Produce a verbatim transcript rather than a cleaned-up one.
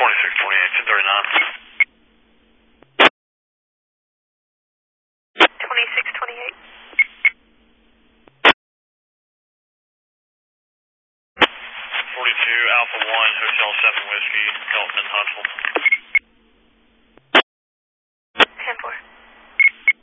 twenty-six twenty-eight, ten thirty-nine. twenty-six twenty-eight. forty-two Alpha one, Hotel seven Whiskey, Elton, Huntsville.